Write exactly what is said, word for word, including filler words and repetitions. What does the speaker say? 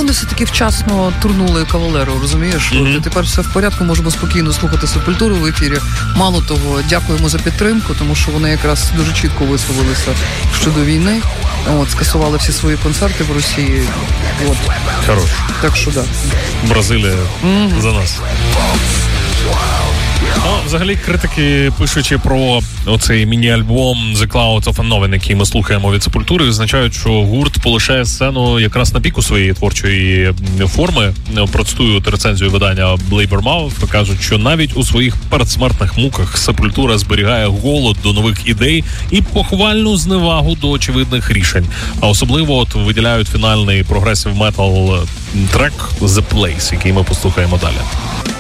вони все-таки вчасно турнули Кавалеру, розумієш? Mm-hmm. От, тепер все в порядку, можемо спокійно слухати Сепультуру в ефірі. Мало того, дякуємо за підтримку, тому що вони якраз дуже чітко висловилися щодо війни. От, скасували всі свої концерти в Росії. От. Хорош. Так що, да. Бразилія mm-hmm. за нас. Ну, взагалі, критики, пишучи про оцей міні-альбом The Clouds of Unknown, який ми слухаємо від Сепультури, визначають, що гурт полишає сцену якраз на піку своєї творчої форми. Процитую рецензію видання Blabbermouth, кажуть, що навіть у своїх передсмертних муках Сепультура зберігає голод до нових ідей і похвальну зневагу до очевидних рішень. А особливо от виділяють фінальний прогресив метал трек The Place, який ми послухаємо далі.